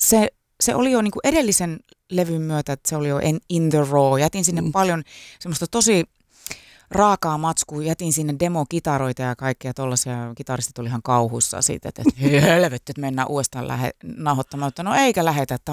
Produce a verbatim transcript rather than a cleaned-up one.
se, se oli jo niinku edellisen levyn myötä, että se oli jo in, in the raw. Jätin sinne mm. paljon semmoista tosi raakaa matskua, jätin sinne demokitaroita ja kaikkea tollaisia. Kitaristit oli ihan kauhuissaan siitä, että helvetti, että mennään uudestaan lähe, nauhoittamaan. Mutta no eikä lähetä, että